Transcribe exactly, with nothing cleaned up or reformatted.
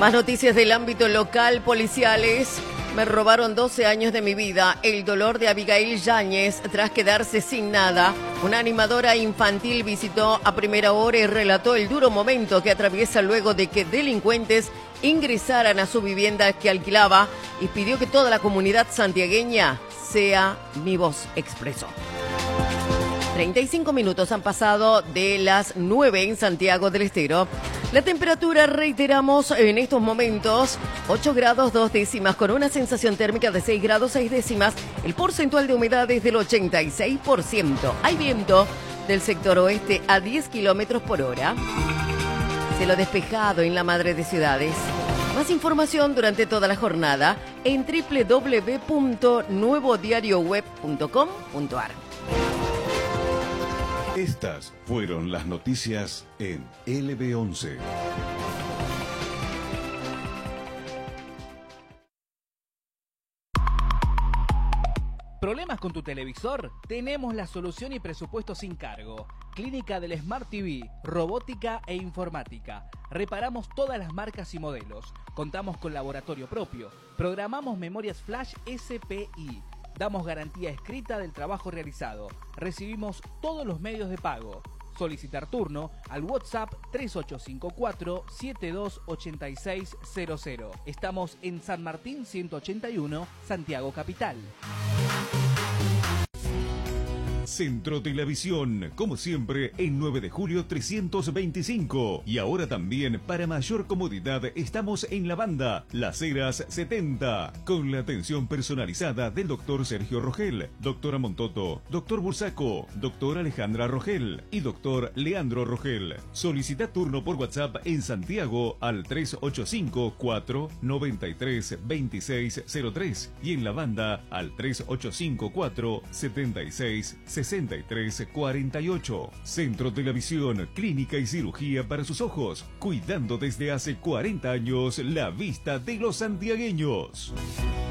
Más noticias del ámbito local, policiales. Me robaron doce años de mi vida. El dolor de Abigail Yáñez tras quedarse sin nada. Una animadora infantil visitó a primera hora y relató el duro momento que atraviesa luego de que delincuentes ingresaran a su vivienda que alquilaba y pidió que toda la comunidad santiagueña sea mi voz, expresó. treinta y cinco minutos han pasado de las nueve en Santiago del Estero. La temperatura, reiteramos, en estos momentos, ocho grados dos décimas, con una sensación térmica de seis grados seis décimas. El porcentual de humedad es del ochenta y seis por ciento. Hay viento del sector oeste a diez kilómetros por hora. Cielo despejado en la madre de ciudades. Más información durante toda la jornada en doble u doble u doble u punto nuevo diario web punto com punto a r. Estas fueron las noticias en L B once. ¿Problemas con tu televisor? Tenemos la solución y presupuesto sin cargo. Clínica del Smart T V, robótica e informática. Reparamos todas las marcas y modelos. Contamos con laboratorio propio. Programamos memorias flash S P I. Damos garantía escrita del trabajo realizado. Recibimos todos los medios de pago. Solicitar turno al WhatsApp tres ocho cinco cuatro, siete dos ocho seis cero cero. Estamos en San Martín ciento ochenta y uno, Santiago Capital. Centro de la Visión, como siempre, en nueve de julio trescientos veinticinco. Y ahora también, para mayor comodidad, estamos en la banda Las Heras setenta, con la atención personalizada del doctor Sergio Rogel, doctora Montoto, doctor Bursaco, doctora Alejandra Rogel y doctor Leandro Rogel. Solicita turno por WhatsApp en Santiago al tres ocho cinco cuatro nueve tres dos seis cero tres y en la banda al tres ocho cinco cuatro siete seis sesenta y tres cuarenta y ocho. Centro de la Visión, clínica y cirugía para sus ojos, cuidando desde hace cuarenta años la vista de los santiagueños.